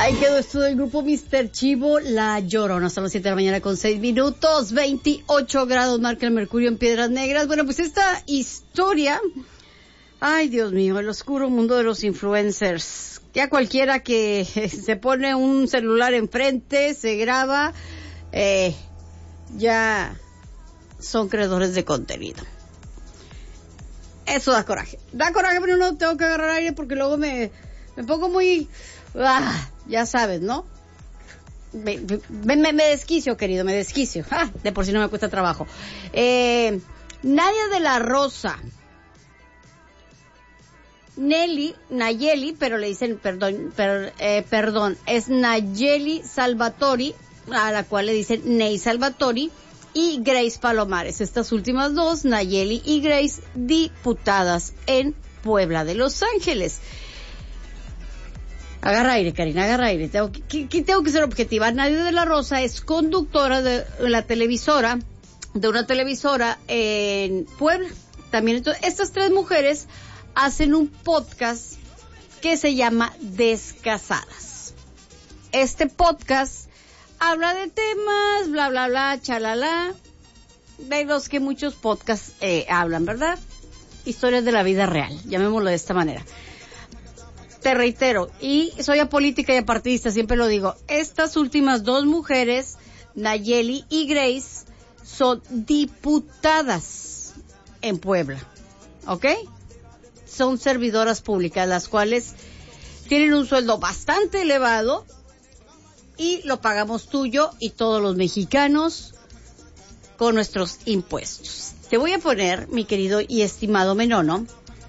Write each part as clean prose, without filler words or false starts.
Ahí quedó esto del grupo Mr. Chivo, La Llorona. Son las 7 de la mañana con 6 minutos. 28 grados marca el mercurio en Piedras Negras. Bueno, pues esta historia... Ay, Dios mío, el oscuro mundo de los influencers. Ya cualquiera que se pone un celular enfrente, se graba, ya son creadores de contenido. Eso da coraje. Da coraje, pero no tengo que agarrar aire porque luego me pongo muy... ya sabes, ¿no? Me desquicio, querido, me desquicio. De por sí no me cuesta trabajo. Nadia de la Rosa. Nayeli, pero le dicen, perdón, es Nayeli Salvatori, a la cual le dicen Ney Salvatori, y Grace Palomares. Estas últimas dos, Nayeli y Grace, diputadas en Puebla de Los Ángeles. Agarra aire, Karina, agarra aire. Tengo que ser objetiva. Nadia de la Rosa es conductora de una televisora en Puebla. También, entonces, estas tres mujeres hacen un podcast que se llama Descasadas. Este podcast habla de temas, bla, bla, bla, chalala, de los que muchos podcasts hablan, ¿verdad? Historias de la vida real, llamémoslo de esta manera. Te reitero, y soy apolítica y apartidista, siempre lo digo, estas últimas dos mujeres, Nayeli y Grace, son diputadas en Puebla, ¿ok? Son servidoras públicas, las cuales tienen un sueldo bastante elevado y lo pagamos tú, yo y todos los mexicanos con nuestros impuestos. Te voy a poner, mi querido y estimado Menono,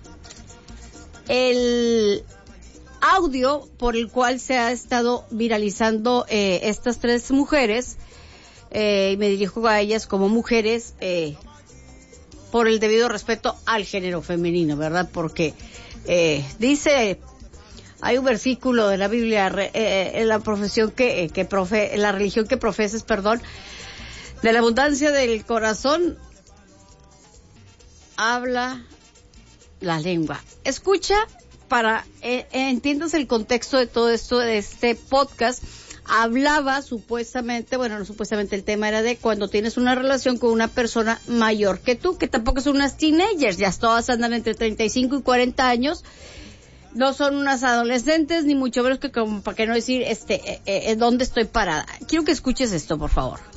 el audio por el cual se ha estado viralizando estas tres mujeres, y me dirijo a ellas como mujeres, por el debido respeto al género femenino, ¿verdad? Porque dice, hay un versículo de la Biblia, en la profesión la religión que profeses, perdón, de la abundancia del corazón habla la lengua. Escucha para entiendas el contexto de todo esto, de este podcast. Hablaba supuestamente, bueno, no supuestamente, el tema era de cuando tienes una relación con una persona mayor que tú, que tampoco son unas teenagers, ya todas andan entre 35 y 40 años, no son unas adolescentes, ni mucho menos, que como para que no decir, ¿en dónde estoy parada? Quiero que escuches esto, por favor.